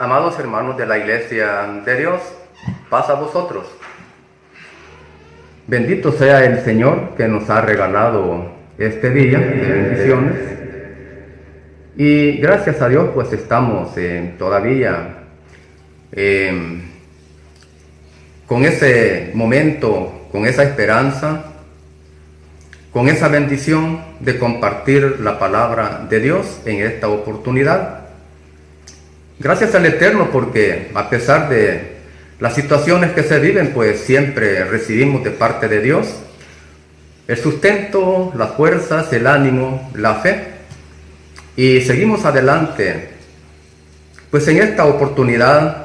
Amados hermanos de la Iglesia de Dios, paz a vosotros. Bendito sea el Señor que nos ha regalado este día de bendiciones. Y gracias a Dios pues estamos todavía con ese momento, con esa esperanza, con esa bendición de compartir la palabra de Dios en esta oportunidad. Gracias al Eterno porque a pesar de las situaciones que se viven, pues siempre recibimos de parte de Dios el sustento, las fuerzas, el ánimo, la fe. Y seguimos adelante. Pues en esta oportunidad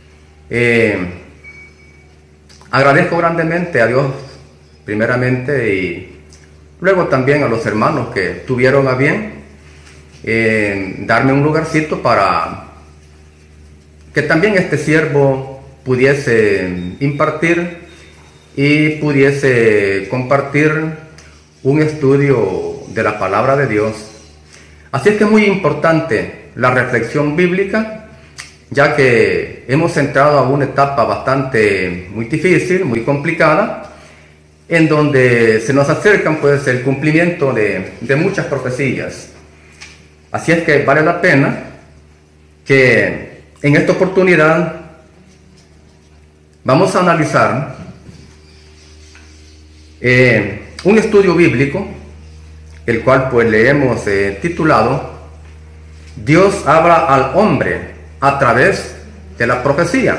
agradezco grandemente a Dios primeramente y luego también a los hermanos que tuvieron a bien darme un lugarcito para que también este siervo pudiese impartir y pudiese compartir un estudio de la palabra de Dios. Así es que es muy importante la reflexión bíblica, ya que hemos entrado a una etapa muy difícil, muy complicada, en donde se nos acercan pues el cumplimiento de muchas profecías. Así es que vale la pena que en esta oportunidad vamos a analizar un estudio bíblico, el cual pues le hemos titulado Dios habla al hombre a través de la profecía.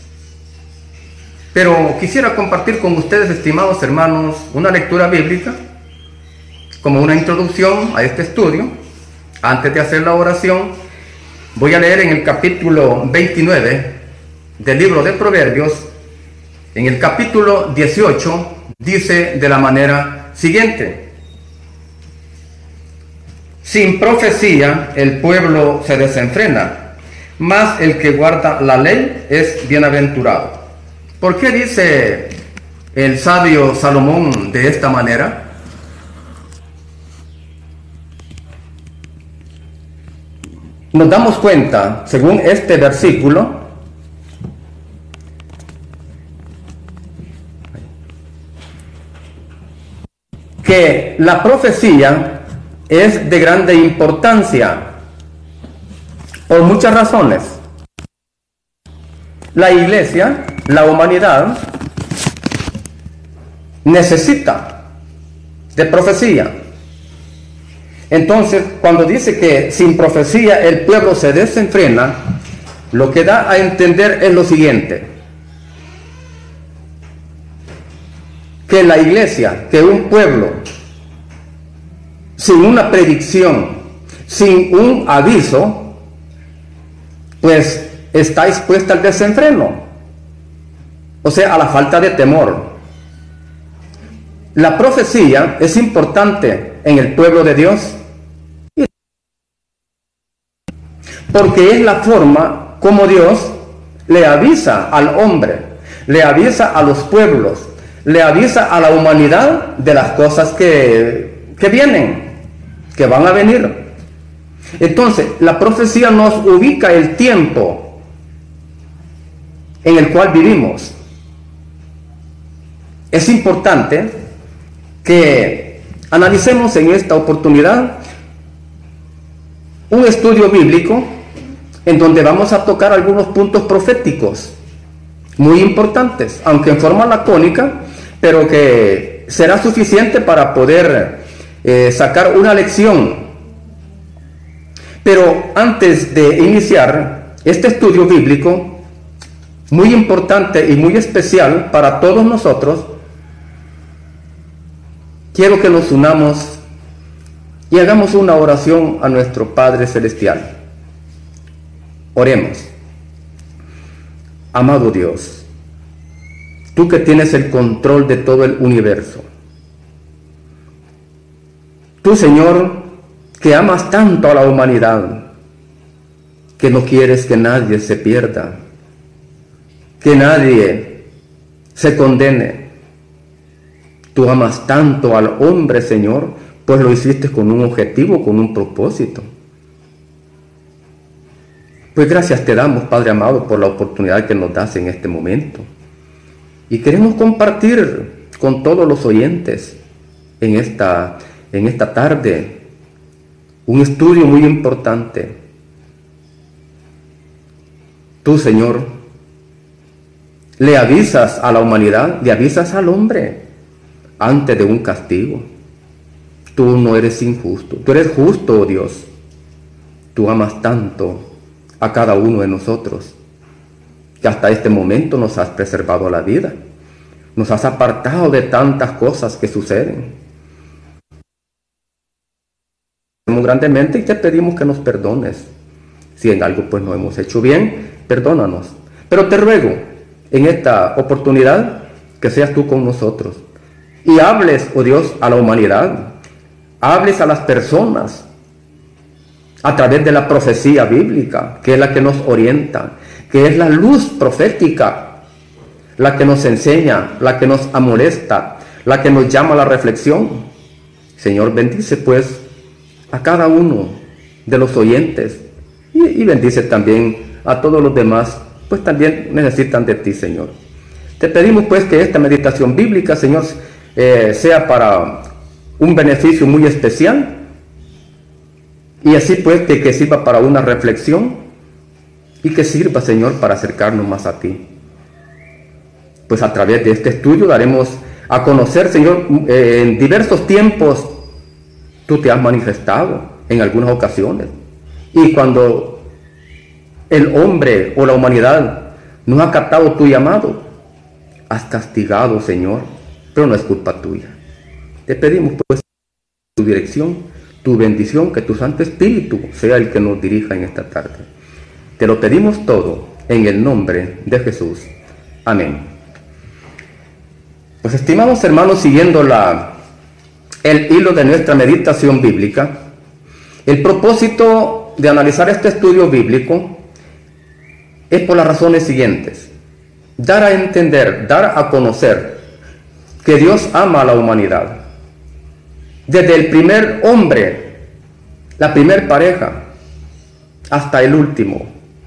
Pero quisiera compartir con ustedes, estimados hermanos, una lectura bíblica como una introducción a este estudio. Antes de hacer la oración, voy a leer en el capítulo 29 del libro de Proverbios. En el capítulo 18 dice de la manera siguiente: sin profecía el pueblo se desenfrena, mas el que guarda la ley es bienaventurado. ¿Por qué dice el sabio Salomón de esta manera? Nos damos cuenta, según este versículo, que la profecía es de grande importancia por muchas razones. La iglesia, la humanidad, necesita de profecía. Entonces, cuando dice que sin profecía el pueblo se desenfrena, lo que da a entender es lo siguiente: que la iglesia, que un pueblo, sin una predicción, sin un aviso, pues está expuesta al desenfreno, o sea, a la falta de temor. La profecía es importante en el pueblo de Dios, porque es la forma como Dios le avisa al hombre, le avisa a los pueblos, le avisa a la humanidad de las cosas que vienen, que van a venir. Entonces, la profecía nos ubica el tiempo en el cual vivimos. Es importante que analicemos en esta oportunidad un estudio bíblico en donde vamos a tocar algunos puntos proféticos muy importantes, aunque en forma lacónica, pero que será suficiente para poder sacar una lección. Pero antes de iniciar este estudio bíblico, muy importante y muy especial para todos nosotros, quiero que nos unamos y hagamos una oración a nuestro Padre Celestial. Oremos. Amado Dios, tú que tienes el control de todo el universo, tú, Señor, que amas tanto a la humanidad, que no quieres que nadie se pierda, que nadie se condene. Tú amas tanto al hombre, Señor, pues lo hiciste con un objetivo, con un propósito. Pues gracias te damos, Padre amado, por la oportunidad que nos das en este momento. Y queremos compartir con todos los oyentes en esta tarde un estudio muy importante. Tú, Señor, le avisas a la humanidad, le avisas al hombre antes de un castigo. Tú no eres injusto, tú eres justo, oh Dios. Tú amas tanto a cada uno de nosotros, que hasta este momento nos has preservado la vida, nos has apartado de tantas cosas que suceden. Muy grandemente y te pedimos que nos perdones. Si en algo pues no hemos hecho bien, perdónanos. Pero te ruego en esta oportunidad que seas tú con nosotros y hables, oh Dios, a la humanidad, hables a las personas a través de la profecía bíblica, que es la que nos orienta, que es la luz profética, la que nos enseña, la que nos amonesta, la que nos llama a la reflexión. Señor, bendice pues a cada uno de los oyentes y bendice también a todos los demás, pues también necesitan de ti, Señor. Te pedimos pues que esta meditación bíblica, Señor, sea para un beneficio muy especial, y así pues que sirva para una reflexión y que sirva, Señor, para acercarnos más a ti. Pues a través de este estudio daremos a conocer, Señor, en diversos tiempos tú te has manifestado en algunas ocasiones. Y cuando el hombre o la humanidad no ha captado tu llamado, has castigado, Señor, pero no es culpa tuya. Te pedimos pues tu dirección, tu bendición, que tu Santo Espíritu sea el que nos dirija en esta tarde. Te lo pedimos todo en el nombre de Jesús. Amén. Pues estimados hermanos, siguiendo el hilo de nuestra meditación bíblica, el propósito de analizar este estudio bíblico es por las razones siguientes: dar a entender, dar a conocer que Dios ama a la humanidad. Desde el primer hombre, la primer pareja, hasta el último.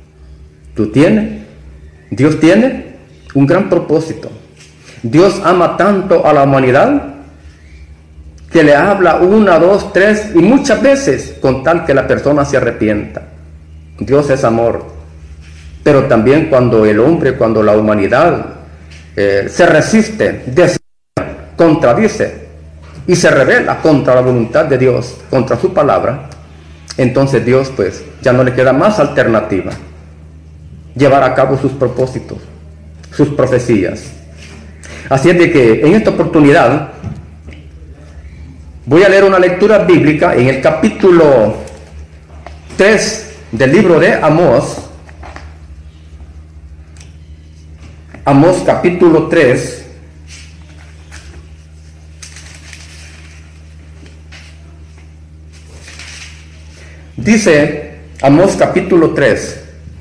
Dios tiene un gran propósito. Dios ama tanto a la humanidad que le habla una, dos, tres y muchas veces con tal que la persona se arrepienta. Dios es amor. Pero también cuando el hombre, cuando la humanidad se resiste, desea, contradice y se rebela contra la voluntad de Dios, contra su palabra, entonces Dios pues ya no le queda más alternativa: llevar a cabo sus propósitos, sus profecías. Así es de que en esta oportunidad voy a leer una lectura bíblica en el capítulo 3 del libro de Amós. Amós capítulo 3. Dice Amós capítulo 3,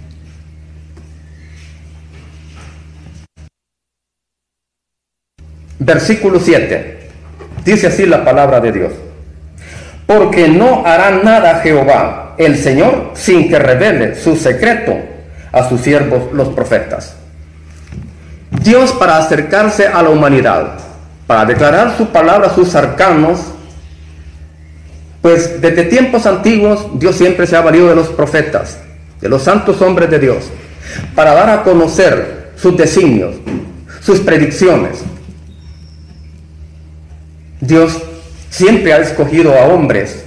versículo 7. Dice así la palabra de Dios: porque no hará nada Jehová el Señor sin que revele su secreto a sus siervos los profetas. Dios, para acercarse a la humanidad, para declarar su palabra a sus arcanos, pues desde tiempos antiguos Dios siempre se ha valido de los profetas, de los santos hombres de Dios, para dar a conocer sus designios, sus predicciones. Dios siempre ha escogido a hombres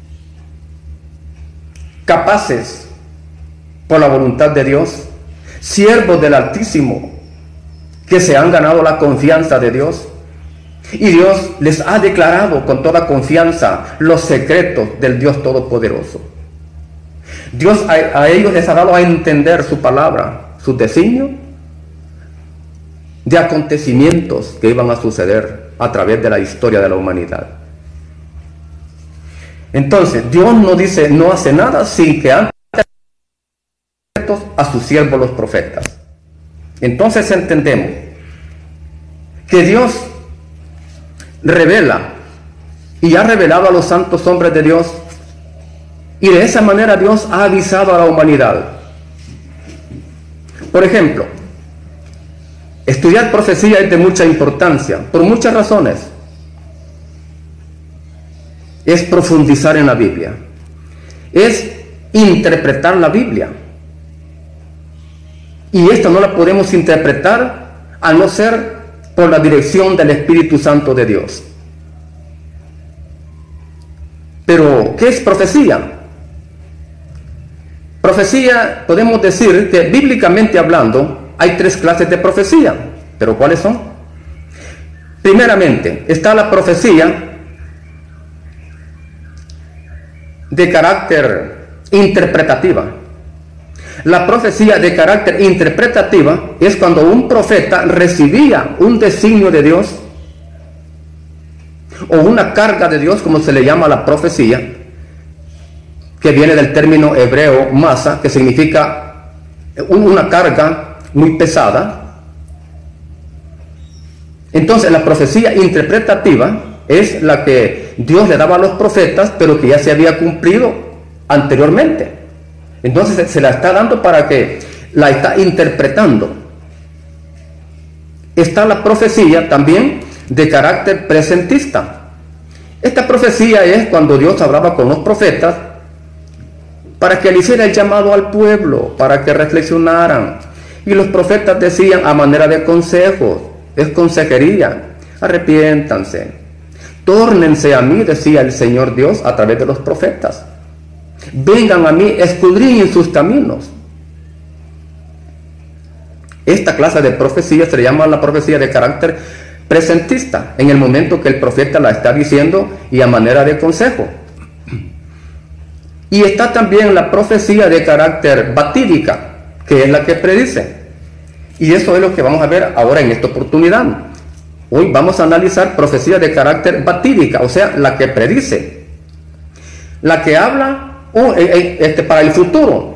capaces por la voluntad de Dios, siervos del Altísimo, que se han ganado la confianza de Dios. Y Dios les ha declarado con toda confianza los secretos del Dios Todopoderoso. Dios a ellos les ha dado a entender su palabra, sus designios de acontecimientos que iban a suceder a través de la historia de la humanidad. Entonces, Dios no hace nada sin que antes a sus siervos los profetas. Entonces entendemos que Dios revela y ha revelado a los santos hombres de Dios, y de esa manera Dios ha avisado a la humanidad Por ejemplo, estudiar profecía es de mucha importancia, por muchas razones. Es profundizar en la Biblia, es interpretar la Biblia. Y esta no la podemos interpretar a no ser por la dirección del Espíritu Santo de Dios. Pero, ¿qué es profecía? Profecía, podemos decir que bíblicamente hablando, hay tres clases de profecía. ¿Pero cuáles son? Primeramente, está la profecía de carácter interpretativa. La profecía de carácter interpretativa es cuando un profeta recibía un designio de Dios o una carga de Dios, como se le llama a la profecía, que viene del término hebreo masa, que significa una carga muy pesada. Entonces la profecía interpretativa es la que Dios le daba a los profetas, pero que ya se había cumplido anteriormente. Entonces se la está dando para que la está interpretando. Está la profecía también de carácter presentista. Esta profecía es cuando Dios hablaba con los profetas para que le hiciera el llamado al pueblo, para que reflexionaran. Y los profetas decían a manera de consejos, es consejería: arrepiéntanse, tórnense a mí, decía el Señor Dios a través de los profetas. Vengan a mí, escudriñen sus caminos. Esta clase de profecía se le llama la profecía de carácter presentista, en el momento que el profeta la está diciendo y a manera de consejo. Y está también la profecía de carácter batídica, que es la que predice. Y eso es lo que vamos a ver ahora en esta oportunidad. Hoy vamos a analizar profecía de carácter batídica, o sea, la que predice, la que habla para el futuro.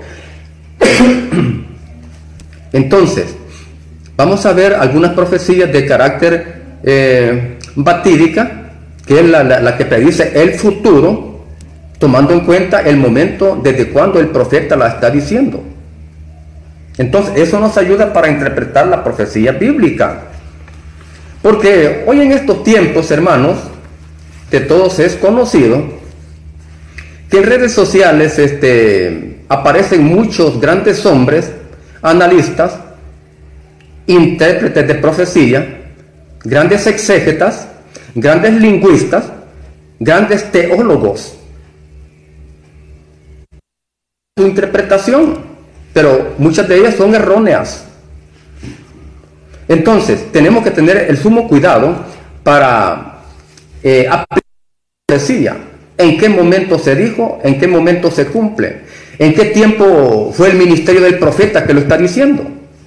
Entonces, vamos a ver algunas profecías de carácter batídica, que es la que predice el futuro, tomando en cuenta el momento desde cuando el profeta la está diciendo. Entonces, eso nos ayuda para interpretar la profecía bíblica. Porque hoy en estos tiempos, hermanos, de todos es conocido que en redes sociales aparecen muchos grandes hombres, analistas, intérpretes de profecía, grandes exégetas, grandes lingüistas, grandes teólogos. Su interpretación, pero muchas de ellas son erróneas. Entonces, tenemos que tener el sumo cuidado para aplicar la profecía. ¿En qué momento se dijo? ¿En qué momento se cumple? ¿En qué tiempo fue el ministerio del profeta que lo está diciendo?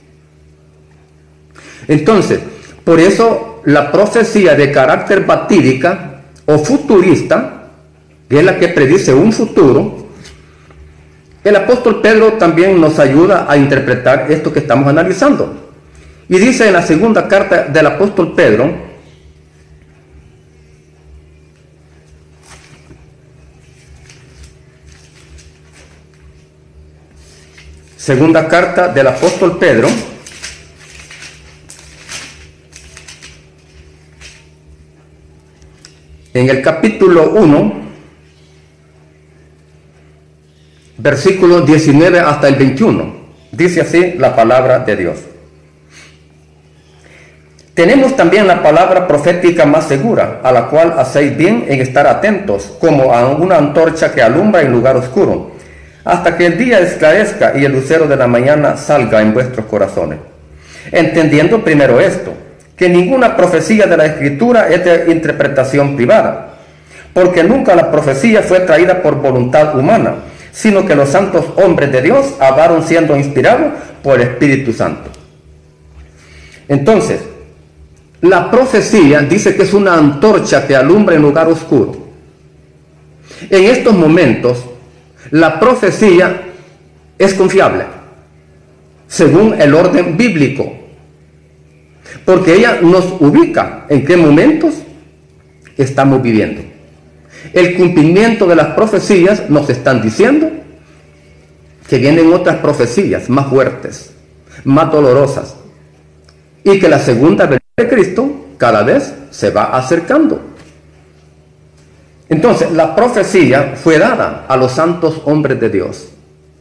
Entonces, por eso la profecía de carácter batídica o futurista, que es la que predice un futuro, el apóstol Pedro también nos ayuda a interpretar esto que estamos analizando. Y dice en la segunda carta del apóstol Pedro, segunda carta del apóstol Pedro, en el capítulo 1, versículos 19 hasta el 21, dice así la palabra de Dios. Tenemos también la palabra profética más segura, a la cual hacéis bien en estar atentos, como a una antorcha que alumbra en lugar oscuro, hasta que el día esclarezca y el lucero de la mañana salga en vuestros corazones. Entendiendo primero esto, que ninguna profecía de la Escritura es de interpretación privada, porque nunca la profecía fue traída por voluntad humana, sino que los santos hombres de Dios hablaron siendo inspirados por el Espíritu Santo. Entonces, la profecía dice que es una antorcha que alumbra en lugar oscuro. En estos momentos, la profecía es confiable, según el orden bíblico, porque ella nos ubica en qué momentos estamos viviendo. El cumplimiento de las profecías nos están diciendo que vienen otras profecías más fuertes, más dolorosas, y que la segunda venida de Cristo cada vez se va acercando. Entonces, la profecía fue dada a los santos hombres de Dios,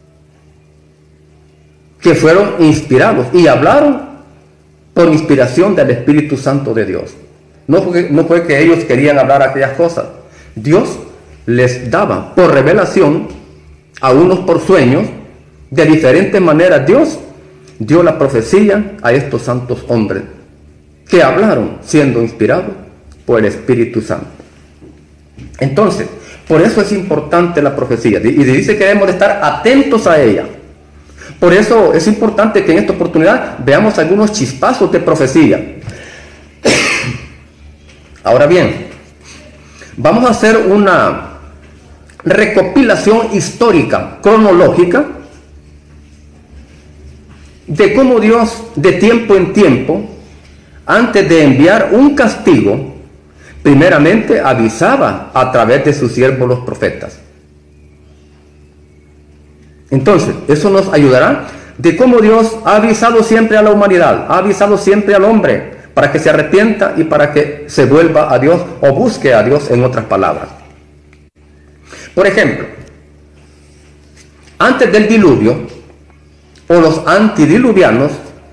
que fueron inspirados y hablaron por inspiración del Espíritu Santo de Dios. No fue que ellos querían hablar aquellas cosas. Dios les daba por revelación, a unos por sueños, de diferentes maneras. Dios dio la profecía a estos santos hombres, que hablaron siendo inspirados por el Espíritu Santo. Entonces, por eso es importante la profecía, y dice que debemos de estar atentos a ella. Por eso es importante que en esta oportunidad veamos algunos chispazos de profecía. Ahora bien, vamos a hacer una recopilación histórica, cronológica, de cómo Dios de tiempo en tiempo, antes de enviar un castigo, primeramente avisaba a través de sus siervos los profetas. Entonces, eso nos ayudará de cómo Dios ha avisado siempre a la humanidad, ha avisado siempre al hombre para que se arrepienta y para que se vuelva a Dios o busque a Dios, en otras palabras. Por ejemplo, antes del diluvio, o los antidiluvianos,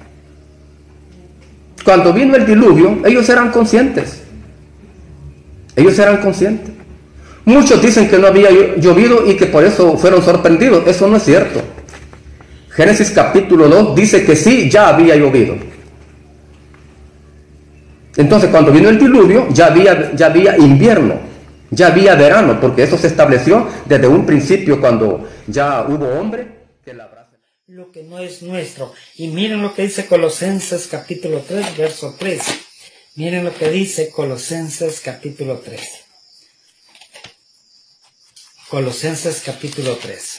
cuando vino el diluvio, ellos eran conscientes. Ellos eran conscientes. Muchos dicen que no había llovido y que por eso fueron sorprendidos. Eso no es cierto. Génesis capítulo 2 dice que sí, ya había llovido. Entonces, cuando vino el diluvio, ya había invierno, ya había verano, porque eso se estableció desde un principio, cuando ya hubo hombre que labrase lo que no es nuestro. Y miren lo que dice Colosenses capítulo 3, verso 3. Miren lo que dice Colosenses capítulo 3. Colosenses capítulo 3.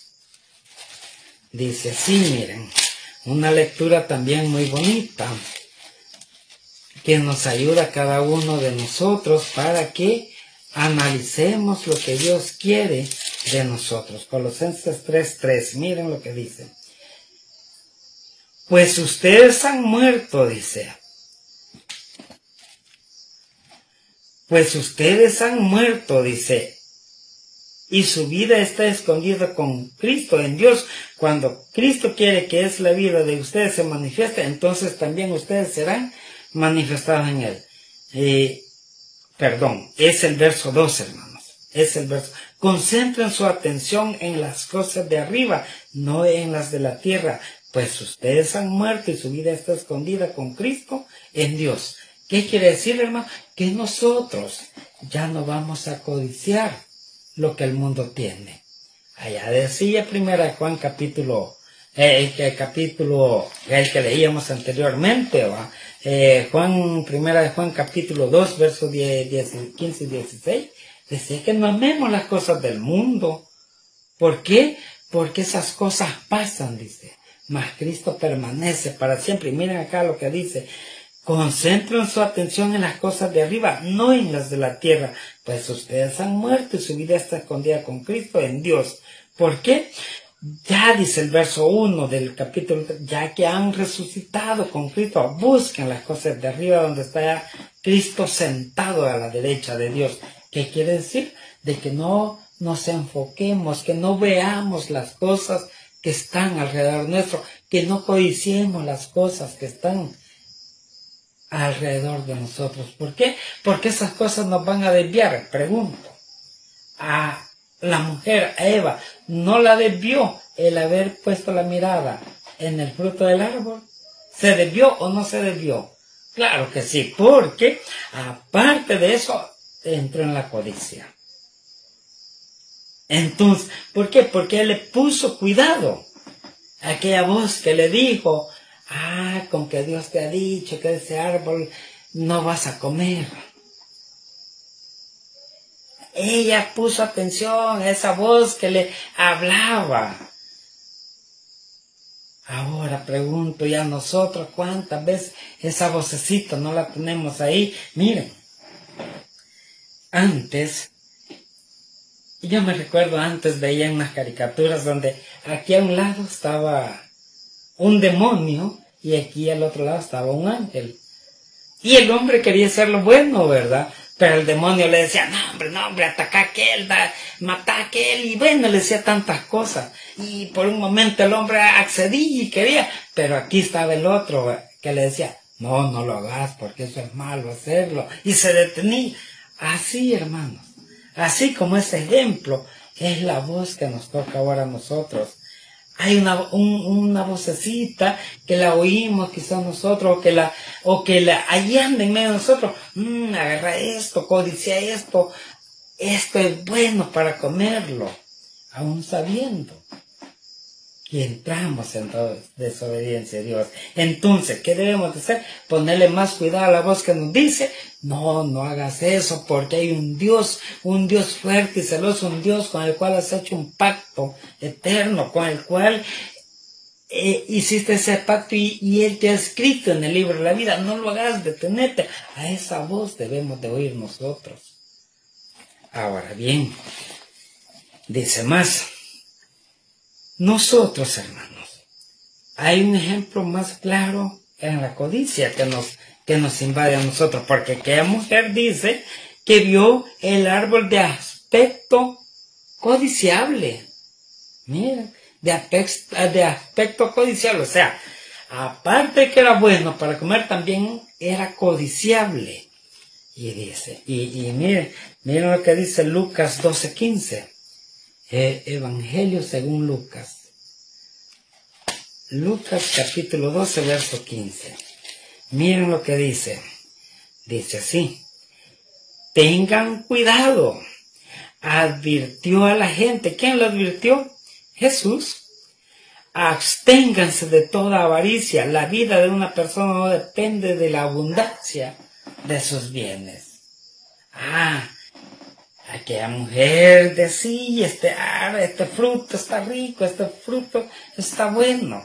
Dice así, miren, una lectura también muy bonita, que nos ayuda a cada uno de nosotros para que analicemos lo que Dios quiere de nosotros. Colosenses 3:3, miren lo que dice. Pues ustedes han muerto, dice. Pues ustedes han muerto, dice, y su vida está escondida con Cristo en Dios. Cuando Cristo quiere que es la vida de ustedes se manifieste, entonces también ustedes serán manifestados en Él. Es el verso 2, hermanos. Es el verso. Concentren su atención en las cosas de arriba, no en las de la tierra, pues ustedes han muerto y su vida está escondida con Cristo en Dios. ¿Qué quiere decir, hermano? Que nosotros ya no vamos a codiciar lo que el mundo tiene. Allá decía 1 Juan capítulo, el que leíamos anteriormente, ¿va? 1 Juan capítulo 2, versos 15 y 16, decía que no amemos las cosas del mundo. ¿Por qué? Porque esas cosas pasan, dice, mas Cristo permanece para siempre. Y miren acá lo que dice: concentren su atención en las cosas de arriba, no en las de la tierra, pues ustedes han muerto y su vida está escondida con Cristo en Dios. ¿Por qué? Ya dice el verso 1 del capítulo 3, ya que han resucitado con Cristo, busquen las cosas de arriba donde está Cristo sentado a la derecha de Dios. ¿Qué quiere decir? De que no nos enfoquemos, que no veamos las cosas que están alrededor nuestro, que no codiciemos las cosas que están alrededor de nosotros. ¿Por qué? Porque esas cosas nos van a desviar. Pregunto, a la mujer, a Eva, ¿no la desvió el haber puesto la mirada en el fruto del árbol? ¿Se desvió o no se desvió? Claro que sí, porque aparte de eso entró en la codicia. Entonces, ¿por qué? Porque él le puso cuidado. Aquella voz que le dijo: con que Dios te ha dicho que de ese árbol no vas a comer. Ella puso atención a esa voz que le hablaba. Ahora pregunto ya nosotros, ¿cuántas veces esa vocecita no la tenemos ahí? Miren, antes, veía unas caricaturas donde aquí a un lado estaba un demonio y aquí al otro lado estaba un ángel. Y el hombre quería hacer lo bueno, ¿verdad? Pero el demonio le decía, no hombre, ataca a aquel, mata a aquel, y bueno, le decía tantas cosas. Y por un momento el hombre accedía y quería, pero aquí estaba el otro que le decía, no lo hagas porque eso es malo hacerlo. Y se detenía. Así, hermanos, así como ese ejemplo, es la voz que nos toca ahora a nosotros. Hay una vocecita que la oímos quizás nosotros, o que ahí anda en medio de nosotros. Agarra esto, codicia esto es bueno para comerlo, aún sabiendo que entramos en desobediencia a Dios. Entonces, ¿qué debemos de hacer? Ponerle más cuidado a la voz que nos dice, no hagas eso, porque hay un Dios fuerte y celoso, un Dios con el cual has hecho un pacto eterno, con el cual hiciste ese pacto y Él te ha escrito en el libro de la vida. No lo hagas, detenete. A esa voz debemos de oír nosotros. Ahora bien, dice más. Nosotros, hermanos, hay un ejemplo más claro en la codicia que nos invade a nosotros, porque aquella mujer dice que vio el árbol de aspecto codiciable. Miren, de aspecto codiciable, o sea, aparte de que era bueno para comer, también era codiciable. Y dice, y miren lo que dice Lucas 12:15. Evangelio según Lucas. Lucas capítulo 12, verso 15. Miren lo que dice. Dice así. Tengan cuidado. Advirtió a la gente. ¿Quién lo advirtió? Jesús. Absténganse de toda avaricia. La vida de una persona no depende de la abundancia de sus bienes. Aquella mujer decía, este fruto está rico, este fruto está bueno.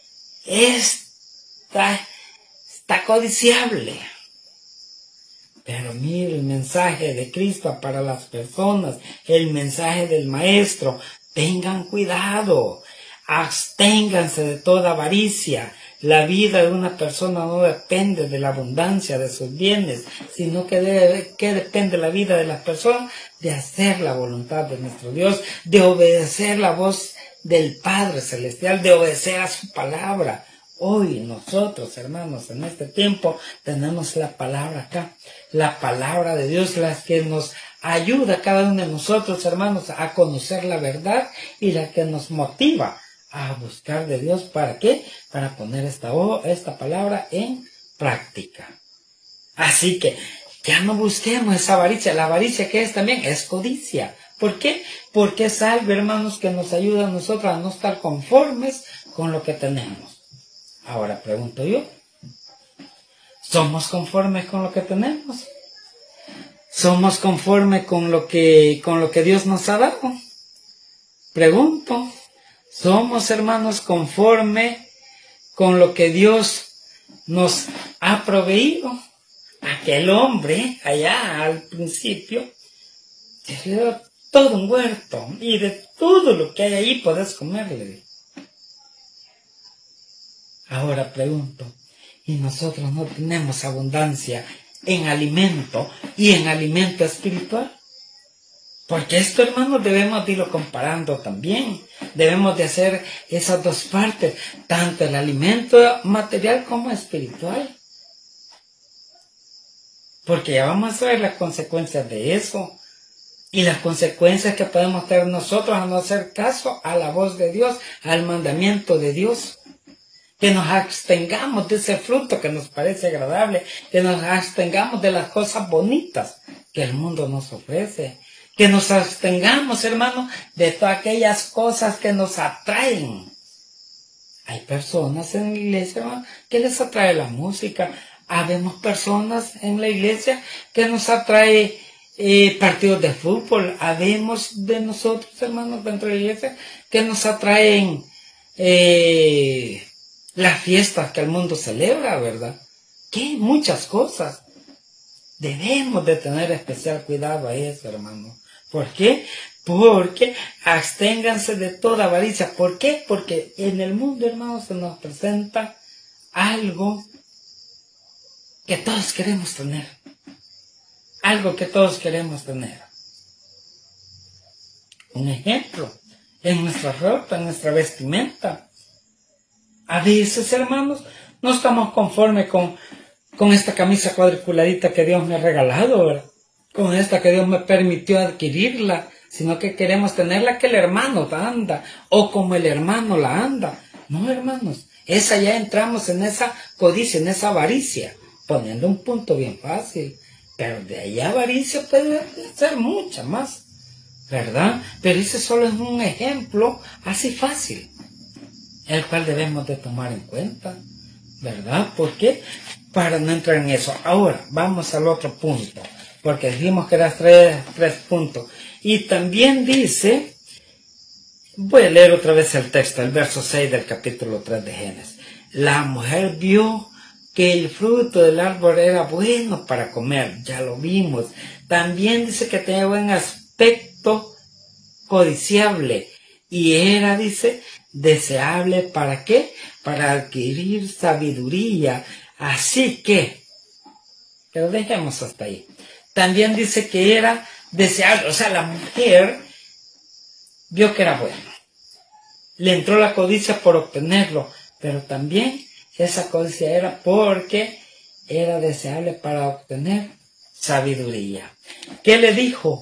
Está codiciable. Pero mire el mensaje de Cristo para las personas, el mensaje del Maestro. Tengan cuidado, absténganse de toda avaricia. La vida de una persona no depende de la abundancia de sus bienes, sino que depende la vida de las personas de hacer la voluntad de nuestro Dios, de obedecer la voz del Padre Celestial, de obedecer a su palabra. Hoy nosotros, hermanos, en este tiempo tenemos la palabra acá, la palabra de Dios, la que nos ayuda a cada uno de nosotros, hermanos, a conocer la verdad y la que nos motiva a buscar de Dios. ¿Para qué? Para poner esta palabra en práctica. Así que ya no busquemos esa avaricia. La avaricia, que es también, es codicia. ¿Por qué? Porque es algo, hermanos, que nos ayuda a nosotros a no estar conformes con lo que tenemos. Ahora pregunto yo, ¿somos conformes con lo que tenemos? ¿Somos conformes con lo que Dios nos ha dado? Pregunto. ¿Somos, hermanos, conforme con lo que Dios nos ha proveído? Aquel hombre, allá al principio, te dio todo un huerto, y de todo lo que hay ahí podés comerle. Ahora pregunto, ¿y nosotros no tenemos abundancia en alimento y en alimento espiritual? Porque esto, hermanos, debemos de irlo comparando también. Debemos de hacer esas dos partes, tanto el alimento material como espiritual. Porque ya vamos a ver las consecuencias de eso. Y las consecuencias que podemos tener nosotros a no hacer caso a la voz de Dios, al mandamiento de Dios. Que nos abstengamos de ese fruto que nos parece agradable. Que nos abstengamos de las cosas bonitas que el mundo nos ofrece. Que nos abstengamos, hermanos, de todas aquellas cosas que nos atraen. Hay personas en la iglesia, hermano, que les atrae la música. Habemos personas en la iglesia que nos atrae partidos de fútbol. Habemos de nosotros, hermanos, dentro de la iglesia, que nos atraen las fiestas que el mundo celebra, ¿verdad? Que muchas cosas. Debemos de tener especial cuidado a eso, hermano. ¿Por qué? porque absténganse de toda avaricia. ¿Por qué? Porque en el mundo, hermanos, se nos presenta algo que todos queremos tener. Algo que todos queremos tener. Un ejemplo, en nuestra ropa, en nuestra vestimenta. A veces, hermanos, no estamos conformes con esta camisa cuadriculadita que Dios me ha regalado, ¿verdad? Con esta que Dios me permitió adquirirla, sino que queremos tenerla que el hermano anda, o como el hermano la anda. No, hermanos, esa ya entramos en esa codicia, en esa avaricia, poniendo un punto bien fácil. Pero de ahí a avaricia puede ser mucha más, ¿verdad? Pero ese solo es un ejemplo así fácil, el cual debemos de tomar en cuenta, ¿verdad? ¿Por qué? Para no entrar en eso. Ahora, vamos al otro punto, porque dijimos que eran tres puntos. Y también dice, voy a leer otra vez el texto, el verso 6 del capítulo 3 de Génesis. La mujer vio que el fruto del árbol era bueno para comer, ya lo vimos. También dice que tenía buen aspecto, codiciable, y era, dice, deseable, ¿para qué? Para adquirir sabiduría. Así que lo dejemos hasta ahí. También dice que era deseable, o sea, la mujer vio que era bueno. Le entró la codicia por obtenerlo, pero también esa codicia era porque era deseable para obtener sabiduría. ¿Qué le dijo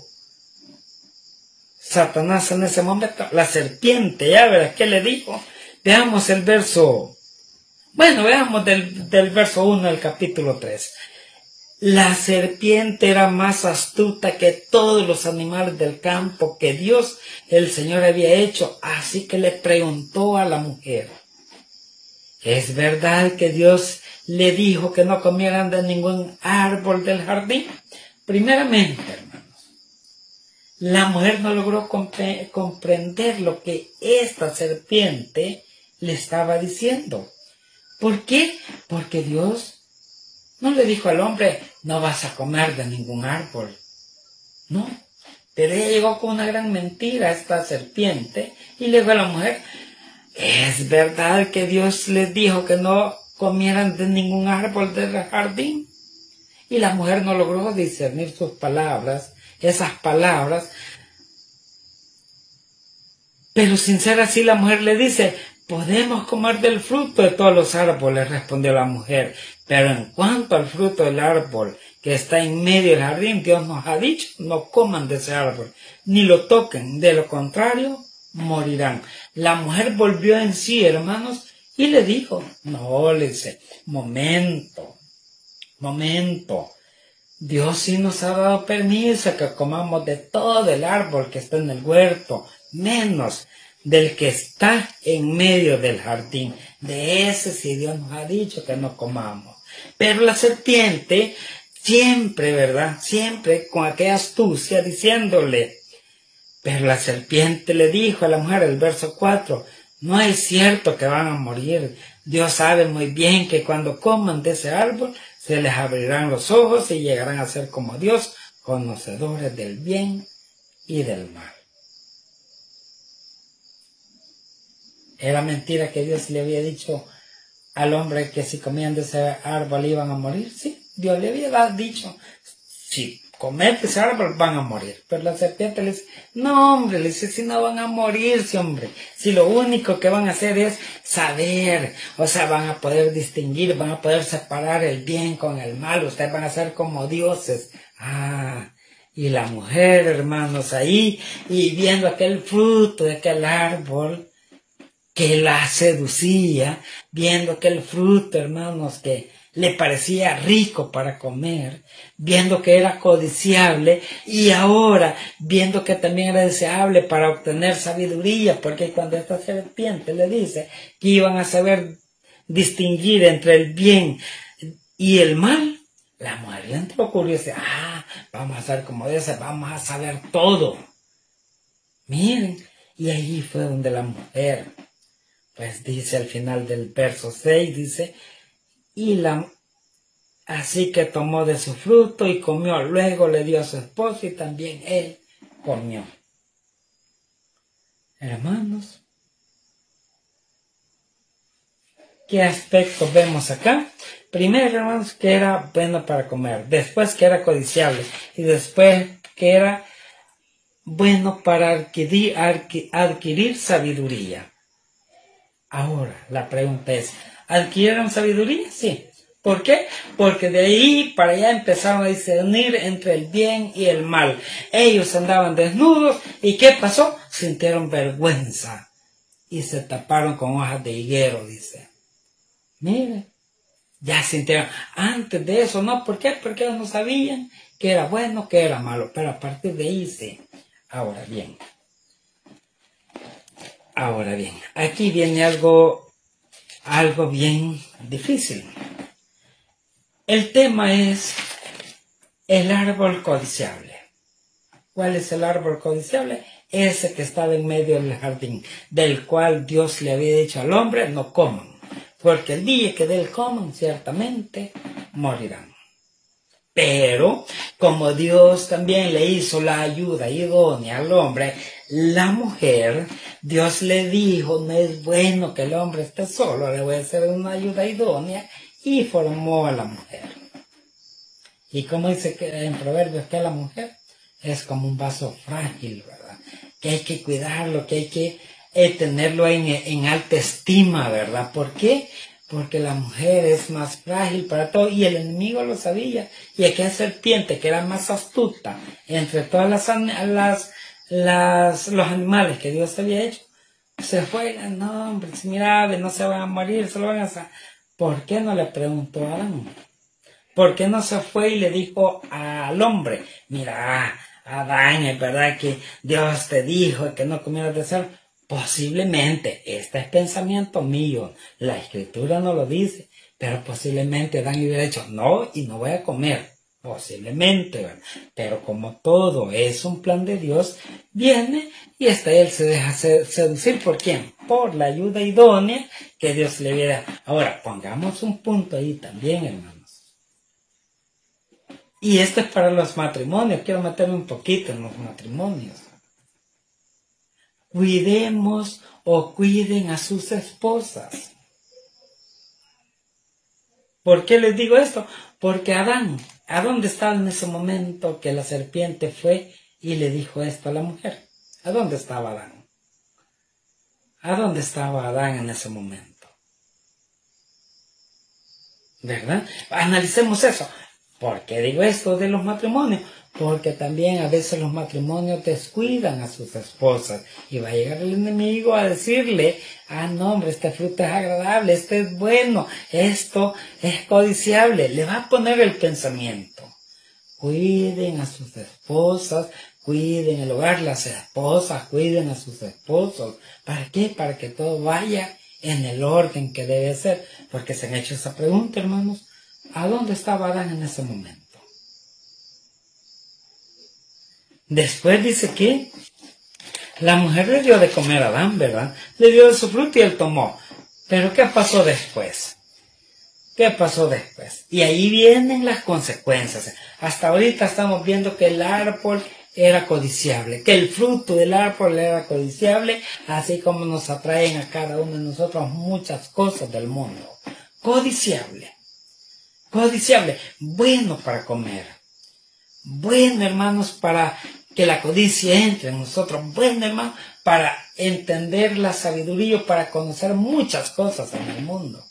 Satanás en ese momento? La serpiente, ya verás, ¿qué le dijo? Veamos el verso, veamos del verso 1 del capítulo 3. La serpiente era más astuta que todos los animales del campo que Dios, el Señor, había hecho, así que le preguntó a la mujer, ¿es verdad que Dios le dijo que no comieran de ningún árbol del jardín? Primeramente, hermanos, la mujer no logró comprender lo que esta serpiente le estaba diciendo. ¿Por qué? Porque Dios no le dijo al hombre, no vas a comer de ningún árbol. No, pero ella llegó con una gran mentira, esta serpiente, y le dijo a la mujer, ¿es verdad que Dios les dijo que no comieran de ningún árbol del jardín? Y la mujer no logró discernir sus palabras, esas palabras. Pero sin ser así, la mujer le dice, podemos comer del fruto de todos los árboles, respondió la mujer. Pero en cuanto al fruto del árbol que está en medio del jardín, Dios nos ha dicho, no coman de ese árbol, ni lo toquen, de lo contrario, morirán. La mujer volvió en sí, hermanos, y le dijo, no, le dice, momento, Dios sí nos ha dado permiso que comamos de todo el árbol que está en el huerto, menos del que está en medio del jardín. De ese sí Dios nos ha dicho que no comamos. Pero la serpiente siempre, ¿verdad? Siempre con aquella astucia diciéndole. Pero la serpiente le dijo a la mujer, el verso 4, no es cierto que van a morir. Dios sabe muy bien que cuando coman de ese árbol se les abrirán los ojos y llegarán a ser como Dios, conocedores del bien y del mal. Era mentira que Dios le había dicho al hombre que si comían de ese árbol iban a morir. Sí, Dios le había dicho, si comen de ese árbol van a morir. Pero la serpiente le dice, no hombre, le dice, si no van a morirse, hombre. Si lo único que van a hacer es saber, o sea, van a poder distinguir, van a poder separar el bien con el mal. Ustedes van a ser como dioses. Y la mujer, hermanos, ahí, y viendo aquel fruto de aquel árbol que la seducía, viendo aquel fruto, hermanos, que le parecía rico para comer, viendo que era codiciable, y ahora viendo que también era deseable para obtener sabiduría, porque cuando esta serpiente le dice que iban a saber distinguir entre el bien y el mal, la mujer le entró curiosidad, vamos a ser como Dios, vamos a saber todo. Miren, y ahí fue donde la mujer, pues dice al final del verso 6, dice, así que tomó de su fruto y comió, luego le dio a su esposo y también él comió. Hermanos, ¿qué aspectos vemos acá? Primero, hermanos, que era bueno para comer, después que era codiciable y después que era bueno para adquirir sabiduría. Ahora, la pregunta es, ¿adquirieron sabiduría? Sí. ¿Por qué? Porque de ahí para allá empezaron a discernir entre el bien y el mal. Ellos andaban desnudos y ¿qué pasó? Sintieron vergüenza y se taparon con hojas de higuero, dice. Mire, ya sintieron. Antes de eso, ¿no? ¿Por qué? Porque ellos no sabían que era bueno, que era malo. Pero a partir de ahí sí. Ahora bien, aquí viene algo bien difícil. El tema es el árbol codiciable. ¿Cuál es el árbol codiciable? Ese que estaba en medio del jardín, del cual Dios le había dicho al hombre, no coman, porque el día que de él coman, ciertamente morirán. Pero, como Dios también le hizo la ayuda idónea al hombre, la mujer, Dios le dijo, no es bueno que el hombre esté solo, le voy a hacer una ayuda idónea, y formó a la mujer. Y como dice que en Proverbios que la mujer es como un vaso frágil, ¿verdad? Que hay que cuidarlo, que hay que tenerlo en alta estima, ¿verdad? ¿Por qué? Porque la mujer es más frágil para todo y el enemigo lo sabía. Y aquella serpiente que era más astuta entre todas los animales que Dios había hecho, se fue, no hombre, mira, no se van a morir, se lo van a hacer. ¿Por qué no le preguntó a Adán? ¿Por qué no se fue y le dijo al hombre, mira, Adán, es verdad que Dios te dijo que no comieras de ser? Posiblemente, este es pensamiento mío, la escritura no lo dice, pero posiblemente Adán hubiera dicho, no, y no voy a comer, posiblemente, ¿verdad? Pero como todo es un plan de Dios, viene y hasta él se deja seducir. ¿Por quién? Por la ayuda idónea que Dios le hubiera. Ahora, pongamos un punto ahí también, hermanos. Y esto es para los matrimonios, quiero meterme un poquito en los matrimonios. Cuidemos o cuiden a sus esposas. ¿Por qué les digo esto? Porque Adán, ¿a dónde estaba en ese momento que la serpiente fue y le dijo esto a la mujer? ¿A dónde estaba Adán? ¿A dónde estaba Adán en ese momento? ¿Verdad? Analicemos eso. ¿Por qué digo esto de los matrimonios? Porque también a veces los matrimonios descuidan a sus esposas y va a llegar el enemigo a decirle, no hombre, este fruto es agradable, este es bueno, esto es codiciable. Le va a poner el pensamiento. Cuiden a sus esposas, cuiden el hogar, las esposas, cuiden a sus esposos. ¿Para qué? Para que todo vaya en el orden que debe ser. Porque se han hecho esa pregunta, hermanos. ¿A dónde estaba Adán en ese momento? Después dice que la mujer le dio de comer a Adán, ¿verdad? Le dio de su fruto y él tomó. Pero ¿qué pasó después? ¿Qué pasó después? Y ahí vienen las consecuencias. Hasta ahorita estamos viendo que el árbol era codiciable, que el fruto del árbol era codiciable, así como nos atraen a cada uno de nosotros muchas cosas del mundo. Codiciable. Codiciable. Bueno para comer. Bueno, hermanos, para que la codicia entre en nosotros. Bueno, hermanos, para entender la sabiduría, para conocer muchas cosas en el mundo.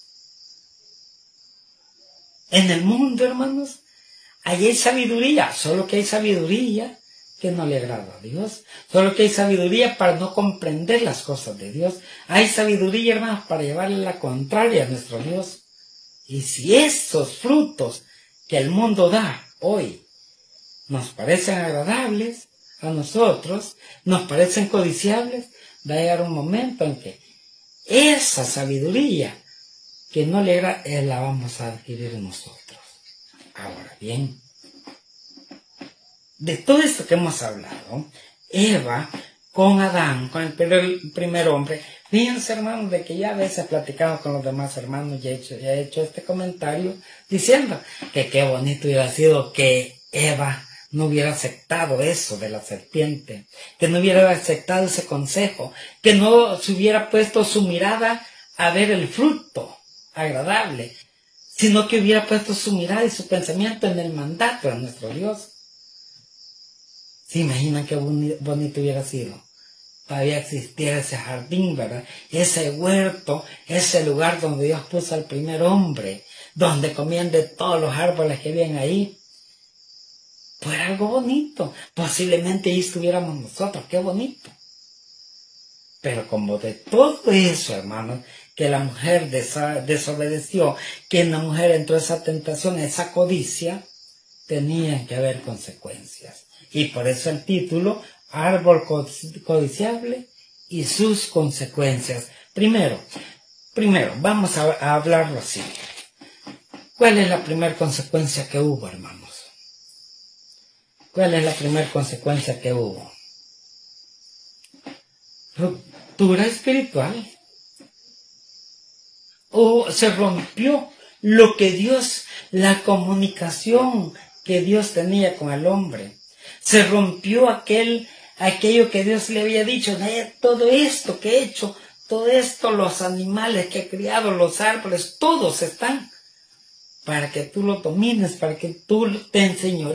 En el mundo, hermanos, ahí hay sabiduría, solo que hay sabiduría que no le agrada a Dios. Solo que hay sabiduría para no comprender las cosas de Dios. Hay sabiduría, hermanos, para llevarle la contraria a nuestro Dios. Y si esos frutos que el mundo da hoy nos parecen agradables a nosotros, nos parecen codiciables, va a llegar un momento en que esa sabiduría que no le agrada, la vamos a adquirir nosotros. Ahora bien, de todo esto que hemos hablado, Eva con Adán, con el primer hombre, fíjense, hermanos, de que ya a veces platicamos con los demás hermanos, ya he hecho este comentario diciendo que qué bonito hubiera sido que Eva no hubiera aceptado eso de la serpiente, que no hubiera aceptado ese consejo, que no se hubiera puesto su mirada a ver el fruto agradable, sino que hubiera puesto su mirada y su pensamiento en el mandato de nuestro Dios. ¿Se imaginan qué bonito hubiera sido? Todavía existiera ese jardín, ¿verdad? Ese huerto, ese lugar donde Dios puso al primer hombre, donde comían de todos los árboles que habían ahí. Fuera algo bonito. Posiblemente ahí estuviéramos nosotros. ¡Qué bonito! Pero como de todo eso, hermanos, que la mujer desobedeció, que en la mujer entró esa tentación, esa codicia, tenían que haber consecuencias. Y por eso el título, árbol codiciable y sus consecuencias. Primero, vamos a hablarlo así. ¿Cuál es la primera consecuencia que hubo, hermanos? ¿Cuál es la primera consecuencia que hubo? Ruptura espiritual. Se rompió lo que Dios, la comunicación que Dios tenía con el hombre. Se rompió aquello que Dios le había dicho, todo esto que he hecho, todo esto, los animales que he criado, los árboles, todos están para que tú lo domines, para que tú te enseñores.